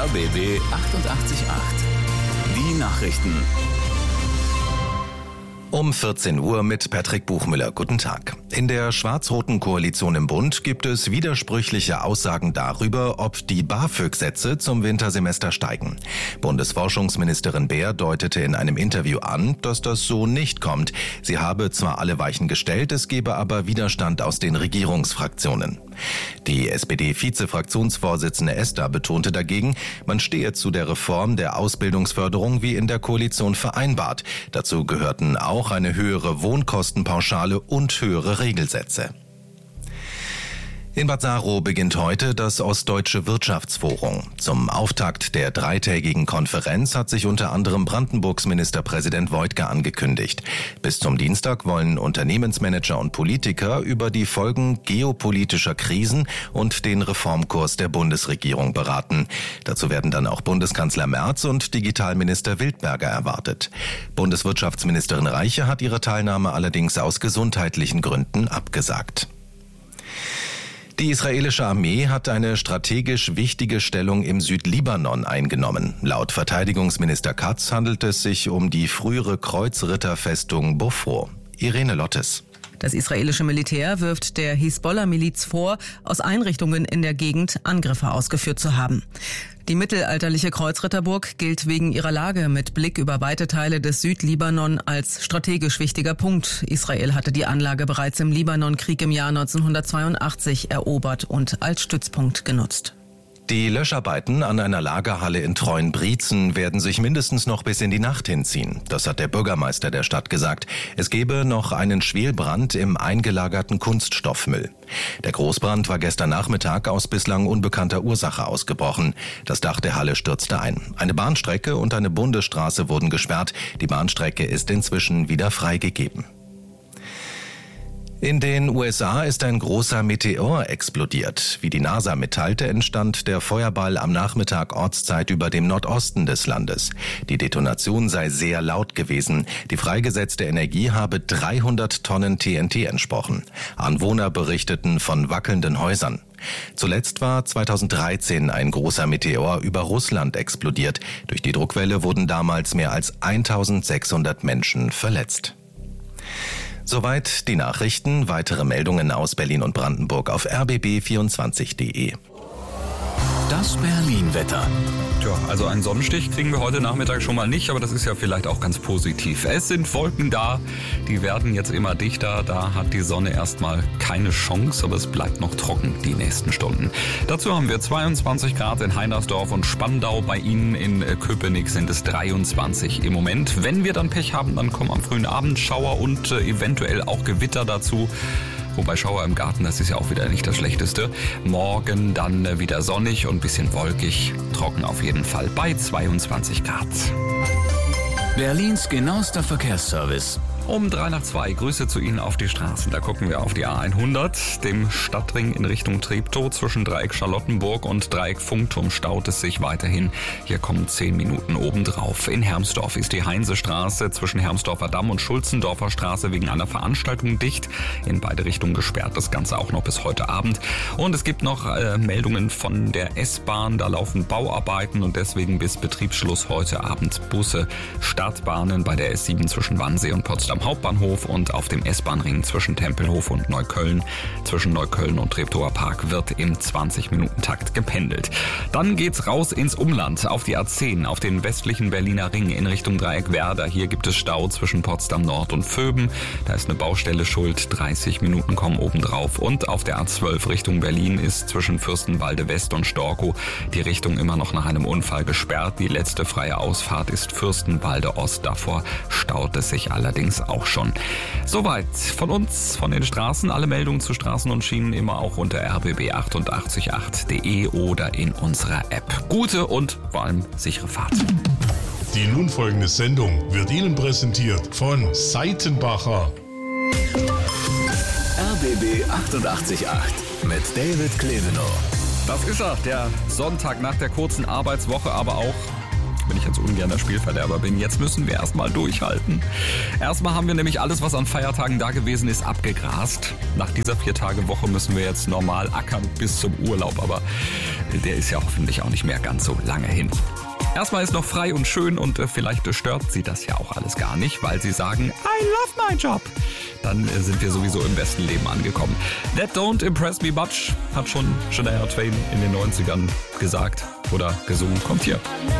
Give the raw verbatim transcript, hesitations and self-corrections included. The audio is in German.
R B B achtundachtzig Komma acht. Die Nachrichten. Um vierzehn Uhr mit Patrick Buchmüller. Guten Tag. In der schwarz-roten Koalition im Bund gibt es widersprüchliche Aussagen darüber, ob die BAföG-Sätze zum Wintersemester steigen. Bundesforschungsministerin Beer deutete in einem Interview an, dass das so nicht kommt. Sie habe zwar alle Weichen gestellt, es gebe aber Widerstand aus den Regierungsfraktionen. Die S P D-Vize-Fraktionsvorsitzende Esther betonte dagegen, man stehe zu der Reform der Ausbildungsförderung wie in der Koalition vereinbart. Dazu gehörten auch eine höhere Wohnkostenpauschale und höhere Regelsätze. In Bad Saro beginnt heute das Ostdeutsche Wirtschaftsforum. Zum Auftakt der dreitägigen Konferenz hat sich unter anderem Brandenburgs Ministerpräsident Woidke angekündigt. Bis zum Dienstag wollen Unternehmensmanager und Politiker über die Folgen geopolitischer Krisen und den Reformkurs der Bundesregierung beraten. Dazu werden dann auch Bundeskanzler Merz und Digitalminister Wildberger erwartet. Bundeswirtschaftsministerin Reiche hat ihre Teilnahme allerdings aus gesundheitlichen Gründen abgesagt. Die israelische Armee hat eine strategisch wichtige Stellung im Südlibanon eingenommen. Laut Verteidigungsminister Katz handelt es sich um die frühere Kreuzritterfestung Bofro. Irene Lottes. Das israelische Militär wirft der Hisbollah-Miliz vor, aus Einrichtungen in der Gegend Angriffe ausgeführt zu haben. Die mittelalterliche Kreuzritterburg gilt wegen ihrer Lage mit Blick über weite Teile des Südlibanon als strategisch wichtiger Punkt. Israel hatte die Anlage bereits im Libanonkrieg im Jahr neunzehnhundertzweiundachtzig erobert und als Stützpunkt genutzt. Die Löscharbeiten an einer Lagerhalle in Treuenbrietzen werden sich mindestens noch bis in die Nacht hinziehen. Das hat der Bürgermeister der Stadt gesagt. Es gebe noch einen Schwelbrand im eingelagerten Kunststoffmüll. Der Großbrand war gestern Nachmittag aus bislang unbekannter Ursache ausgebrochen. Das Dach der Halle stürzte ein. Eine Bahnstrecke und eine Bundesstraße wurden gesperrt. Die Bahnstrecke ist inzwischen wieder freigegeben. In den U S A ist ein großer Meteor explodiert. Wie die NASA mitteilte, entstand der Feuerball am Nachmittag Ortszeit über dem Nordosten des Landes. Die Detonation sei sehr laut gewesen. Die freigesetzte Energie habe dreihundert Tonnen T N T entsprochen. Anwohner berichteten von wackelnden Häusern. Zuletzt war zweitausenddreizehn ein großer Meteor über Russland explodiert. Durch die Druckwelle wurden damals mehr als eintausendsechshundert Menschen verletzt. Soweit die Nachrichten. Weitere Meldungen aus Berlin und Brandenburg auf r b b vierundzwanzig punkt de. Das Berlin-Wetter. Tja, also einen Sonnenstich kriegen wir heute Nachmittag schon mal nicht, aber das ist ja vielleicht auch ganz positiv. Es sind Wolken da, die werden jetzt immer dichter, da hat die Sonne erstmal keine Chance, aber es bleibt noch trocken die nächsten Stunden. Dazu haben wir zweiundzwanzig Grad in Heinersdorf und Spandau, bei Ihnen in Köpenick sind es dreiundzwanzig im Moment. Wenn wir dann Pech haben, dann kommen am frühen Abend Schauer und äh, eventuell auch Gewitter dazu. Wobei Schauer im Garten, das ist ja auch wieder nicht das Schlechteste. Morgen dann wieder sonnig und ein bisschen wolkig, trocken auf jeden Fall bei zweiundzwanzig Grad. Berlins genauester Verkehrsservice. Um drei nach zwei, Grüße zu Ihnen auf die Straßen. Da gucken wir auf die A hundert, dem Stadtring in Richtung Treptow. Zwischen Dreieck Charlottenburg und Dreieck Funkturm staut es sich weiterhin. Hier kommen zehn Minuten obendrauf. In Hermsdorf ist die Heinsestraße zwischen Hermsdorfer Damm und Schulzendorfer Straße wegen einer Veranstaltung dicht. In beide Richtungen gesperrt, das Ganze auch noch bis heute Abend. Und es gibt noch äh, Meldungen von der S-Bahn. Da laufen Bauarbeiten und deswegen bis Betriebsschluss heute Abend Busse, Startbahnen bei der S sieben zwischen Wannsee und Potsdam am Hauptbahnhof und auf dem S-Bahn-Ring zwischen Tempelhof und Neukölln. Zwischen Neukölln und Treptower Park wird im zwanzig-Minuten-Takt gependelt. Dann geht's raus ins Umland, auf die A zehn, auf den westlichen Berliner Ring in Richtung Dreieck Werder. Hier gibt es Stau zwischen Potsdam Nord und Vöben. Da ist eine Baustelle schuld, dreißig Minuten kommen obendrauf. Und auf der A zwölf Richtung Berlin ist zwischen Fürstenwalde West und Storkow die Richtung immer noch nach einem Unfall gesperrt. Die letzte freie Ausfahrt ist Fürstenwalde Ost. Davor staut es sich allerdings auch schon. Soweit von uns, von den Straßen. Alle Meldungen zu Straßen und Schienen immer auch unter r b b achtundachtzig Komma acht punkt de oder in unserer App. Gute und vor allem sichere Fahrt. Die nun folgende Sendung wird Ihnen präsentiert von Seitenbacher. R B B achtundachtzig Komma acht mit David Klevenow. Das ist er, der Sonntag nach der kurzen Arbeitswoche, aber auch wenn ich jetzt ungern der Spielverderber bin. Jetzt müssen wir erstmal durchhalten. Erstmal haben wir nämlich alles, was an Feiertagen da gewesen ist, abgegrast. Nach dieser Vier-Tage-Woche müssen wir jetzt normal ackern bis zum Urlaub, aber der ist ja hoffentlich auch nicht mehr ganz so lange hin. Erstmal ist noch frei und schön und äh, vielleicht stört sie das ja auch alles gar nicht, weil sie sagen, I love my job. Dann äh, sind wir sowieso im besten Leben angekommen. That don't impress me much, hat schon Shania Twain in den neunzigern gesagt oder gesungen. Kommt hier.